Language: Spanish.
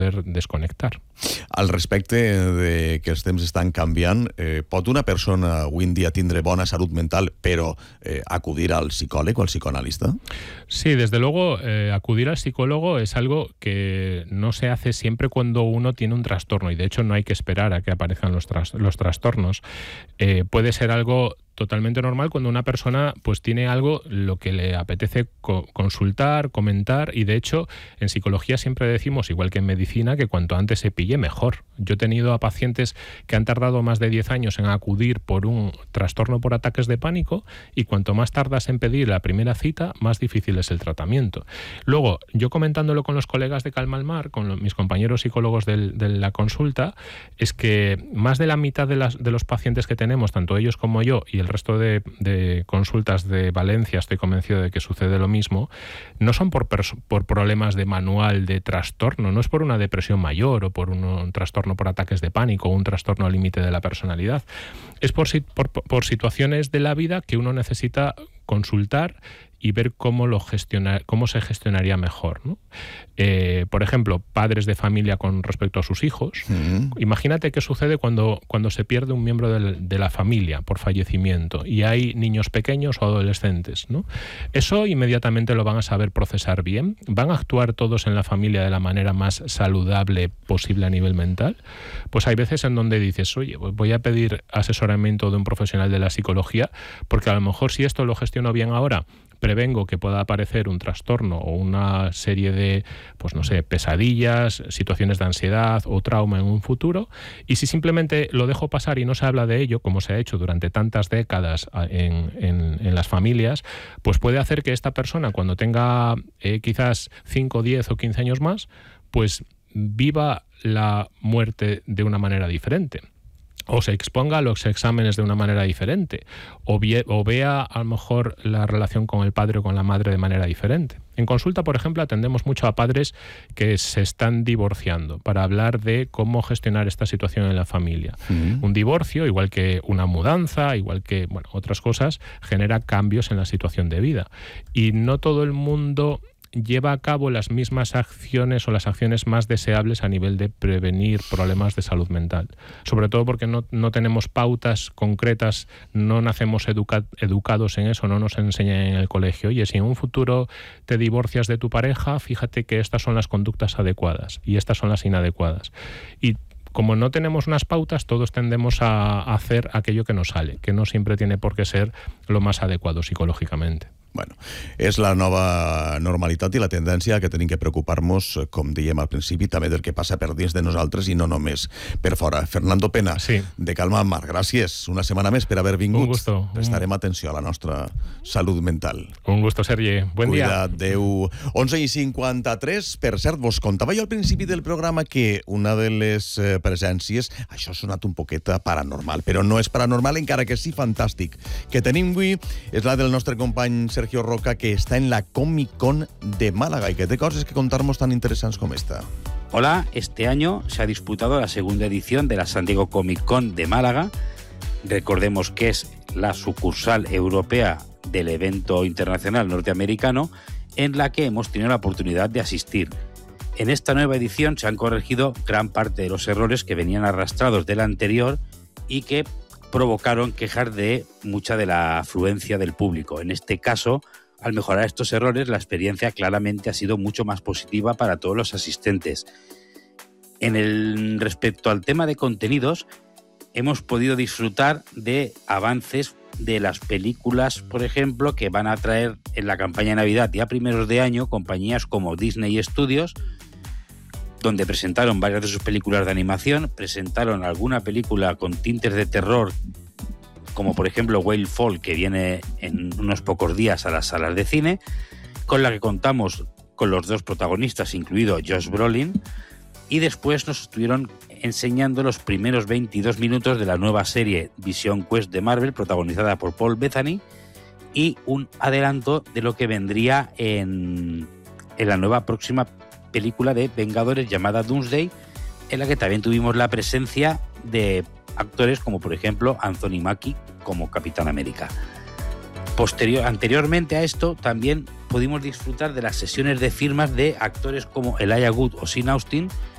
desconectar. Al respecte de que els temps estan canviant, pot una persona avui en dia tindre bona salut mental, però acudir al psicòleg o al psicoanalista? Sí, desde luego, acudir al psicólogo es algo que no se hace siempre cuando uno tiene un trastorno, y de hecho no hay que esperar a que aparezcan los trastornos. Puede ser algo totalmente normal cuando una persona pues tiene algo lo que le apetece consultar, comentar, y de hecho en psicología siempre decimos, igual que en medicina, que cuanto antes se pille mejor. Yo he tenido a pacientes que han tardado más de 10 años en acudir por un trastorno por ataques de pánico, y cuanto más tardas en pedir la primera cita, más difícil es el tratamiento. Luego, yo comentándolo con los colegas de Calma al Mar, con mis compañeros psicólogos de la consulta, es que más de la mitad de los pacientes que tenemos, tanto ellos como yo, y el resto de consultas de Valencia, estoy convencido de que sucede lo mismo, no son por problemas de manual de trastorno, no es por una depresión mayor o por un trastorno por ataques de pánico o un trastorno al límite de la personalidad. Es por situaciones de la vida que uno necesita consultar y ver cómo se gestionaría mejor, ¿no? Por ejemplo, padres de familia con respecto a sus hijos. Imagínate qué sucede cuando se pierde un miembro de la familia por fallecimiento y hay niños pequeños o adolescentes, ¿no? Eso inmediatamente lo van a saber procesar bien. ¿Van a actuar todos en la familia de la manera más saludable posible a nivel mental? Pues hay veces en donde dices, oye, pues voy a pedir asesoramiento de un profesional de la psicología, porque a lo mejor si esto lo gestiono bien ahora, prevengo que pueda aparecer un trastorno o una serie de, pues no sé, pesadillas, situaciones de ansiedad o trauma en un futuro, y si simplemente lo dejo pasar y no se habla de ello, como se ha hecho durante tantas décadas en las familias, pues puede hacer que esta persona, cuando tenga quizás 5, 10 o 15 años más, pues viva la muerte de una manera diferente, o se exponga a los exámenes de una manera diferente, o vea a lo mejor la relación con el padre o con la madre de manera diferente. En consulta, por ejemplo, atendemos mucho a padres que se están divorciando para hablar de cómo gestionar esta situación en la familia. Un divorcio, igual que una mudanza, igual que otras cosas, genera cambios en la situación de vida. Y no todo el mundo lleva a cabo las mismas acciones o las acciones más deseables a nivel de prevenir problemas de salud mental. Sobre todo porque no tenemos pautas concretas, no nacemos educados en eso, no nos enseñan en el colegio. Oye, si en un futuro te divorcias de tu pareja, fíjate que estas son las conductas adecuadas y estas son las inadecuadas. Y como no tenemos unas pautas, todos tendemos a hacer aquello que nos sale, que no siempre tiene por qué ser lo más adecuado psicològicament. Bueno, és la nova normalitat i la tendència que tenim que preocupar-nos, com dèiem al principi, també del que passa per dins de nosaltres i no només per fora. Fernando Pena, sí, de Calma al Mar, gràcies una setmana més per haver vingut. Un gusto. Prestarem atenció a la nostra salut mental. Un gusto, Sergi. Buen dia. Cuida't, Déu. 11:53. Per cert, vos contava jo al principi del programa que una de les presències, això ha sonat un poquet paranormal, però no és paranormal, encara que sí fantàstic, que tenim avui és la del nostre company Sergio Roca, que está en la Comic Con de Málaga y que té cosas que contarnos tan interesantes como esta. Hola, este año se ha disputado la segunda edición de la San Diego Comic Con de Málaga. Recordemos que es la sucursal europea del evento internacional norteamericano, en la que hemos tenido la oportunidad de asistir. En esta nueva edición se han corregido gran parte de los errores que venían arrastrados de la anterior y que provocaron quejas de mucha de la afluencia del público. En este caso, al mejorar estos errores, la experiencia claramente ha sido mucho más positiva para todos los asistentes. Respecto al tema de contenidos, hemos podido disfrutar de avances de las películas, por ejemplo, que van a traer en la campaña de Navidad y a primeros de año compañías como Disney Studios, donde presentaron varias de sus películas de animación, presentaron alguna película con tintes de terror, como por ejemplo Whale Fall, que viene en unos pocos días a las salas de cine, con la que contamos con los dos protagonistas, incluido Josh Brolin, y después nos estuvieron enseñando los primeros 22 minutos de la nueva serie Vision Quest de Marvel, protagonizada por Paul Bettany, y un adelanto de lo que vendría en la nueva próxima película de Vengadores llamada Doomsday, en la que también tuvimos la presencia de actores como por ejemplo Anthony Mackie como Capitán América. Anteriormente a esto también pudimos disfrutar de las sesiones de firmas de actores como Elijah Wood o Sean Austin,